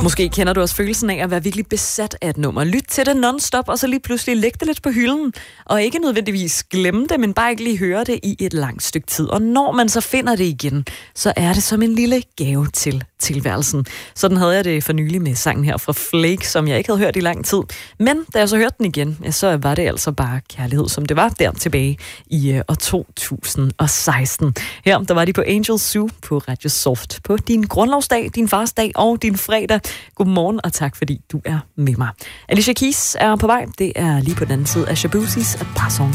Måske kender du også følelsen af at være virkelig besat af et nummer. Lyt til det non-stop, og så lige pludselig lægge det lidt på hylden. Og ikke nødvendigvis glemme det, men bare ikke lige høre det i et langt stykke tid. Og når man så finder det igen, så er det som en lille gave til tilværelsen. Sådan havde jeg det for nylig med sangen her fra Flake, som jeg ikke havde hørt i lang tid. Men da jeg så hørte den igen, ja, så var det altså bare kærlighed, som det var der tilbage i år 2016. Her der var de på Angel Zoo på Radio Soft på din grundlovsdag, din fars dag og din fredag. Godmorgen og tak, fordi du er med mig. Alicia Keys er på vej. Det er lige på den anden side af Shaboozys Bar Song.